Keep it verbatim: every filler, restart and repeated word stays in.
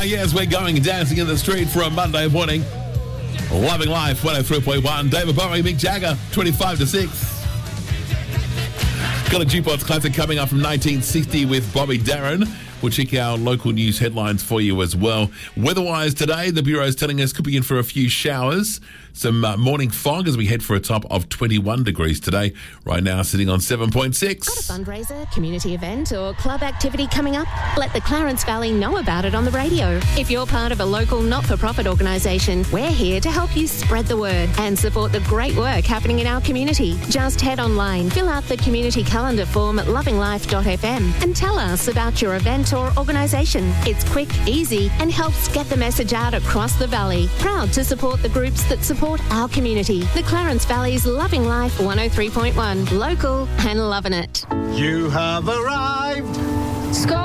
yes, we're going dancing in the street for a Monday morning. Loving Life, one oh three point one. David Bowie, Mick Jagger, twenty-five to six. Got a Jukebox classic coming up from nineteen sixty with Bobby Darin. We'll check our local news headlines for you as well. Weather-wise today, the Bureau's telling us could be in for a few showers. Some uh, morning fog as we head for a top of twenty-one degrees today. Right now, sitting on seven point six. Got a fundraiser, community event or club activity coming up? Let the Clarence Valley know about it on the radio. If you're part of a local not-for-profit organisation, we're here to help you spread the word and support the great work happening in our community. Just head online, fill out the community calendar form at loving life dot f m and tell us about your event or organisation. It's quick, easy and helps get the message out across the valley. Proud to support the groups that support our community. The Clarence Valley's Loving Life one oh three point one. Local and loving it. You have arrived. Score!